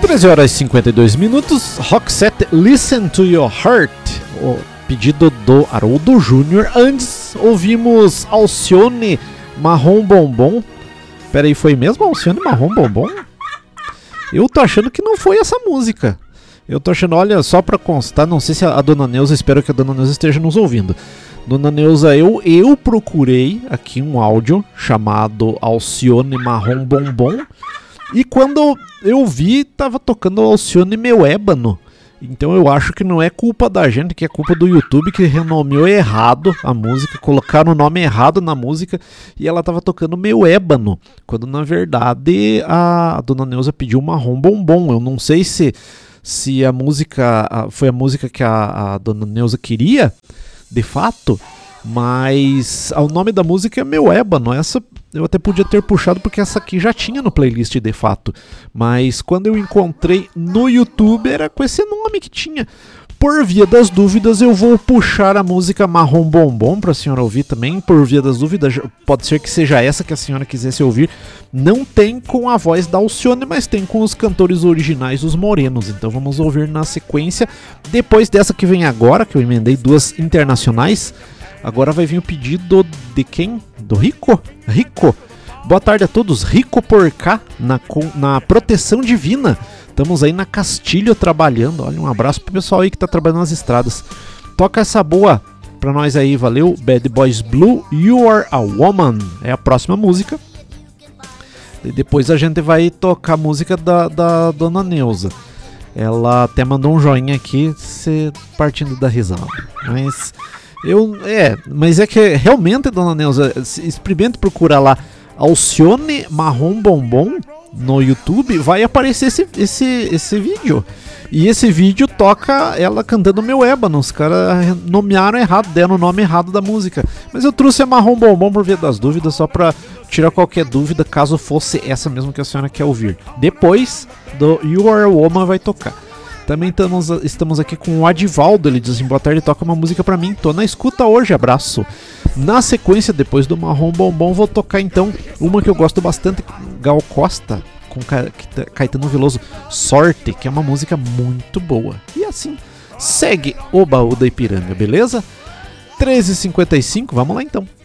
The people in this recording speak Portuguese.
13 horas e 52 minutos, Roxette, Listen to Your Heart, o pedido do Haroldo Júnior. Antes ouvimos Alcione, Marrom Bombom. Pera aí, foi mesmo Alcione, Marrom Bombom? Eu tô achando que não foi essa música. Eu tô achando, olha, só pra constar, não sei se a Dona Neuza, espero que a Dona Neuza esteja nos ouvindo. Dona Neuza, eu procurei aqui um áudio chamado Alcione Marrom Bombom. E quando eu vi, tava tocando Alcione Meu Ébano. Então eu acho que não é culpa da gente, que é culpa do YouTube, que renomeou errado a música, colocaram o nome errado na música e ela tava tocando Meu Ébano, quando na verdade a Dona Neuza pediu Marrom Bombom. Eu não sei se a música foi a música que a Dona Neuza queria, de fato, mas o nome da música é Meu Ébano. Essa eu até podia ter puxado porque essa aqui já tinha no playlist de fato, mas quando eu encontrei no YouTube era com esse nome que tinha. Por via das dúvidas eu vou puxar a música Marrom Bombom para a senhora ouvir também. Por via das dúvidas, pode ser que seja essa que a senhora quisesse ouvir. Não tem com a voz da Alcione, mas tem com os cantores originais, os morenos. Então vamos ouvir na sequência. Depois dessa que vem agora, que eu emendei duas internacionais, agora vai vir o pedido de quem? Do Rico? Rico. Boa tarde a todos. Rico por cá, na Proteção Divina. Estamos aí na Castilho trabalhando. Olha, um abraço pro pessoal aí que tá trabalhando nas estradas. Toca essa boa pra nós aí, valeu. Bad Boys Blue, You Are a Woman. É a próxima música. E depois a gente vai tocar a música da Dona Neuza. Ela até mandou um joinha aqui, partindo da risada. Mas é que realmente, Dona Neuza, experimente procurar lá Alcione Marrom Bombom no YouTube, vai aparecer esse vídeo. E esse vídeo toca ela cantando Meu Ébano. Os caras nomearam errado, deram o nome errado da música. Mas eu trouxe a Marrom Bombom por via das dúvidas, só pra tirar qualquer dúvida, caso fosse essa mesmo que a senhora quer ouvir. Depois do You Are a Woman vai tocar. Também estamos aqui com o Adivaldo, ele diz assim, boa tarde, toca uma música pra mim, tô na escuta hoje, abraço. Na sequência, depois do Marrom Bombom, vou tocar então uma que eu gosto bastante, Gal Costa, com Caetano Veloso, Sorte, que é uma música muito boa. E assim, segue o Baú da Ipiranga, beleza? 13h55, vamos lá então.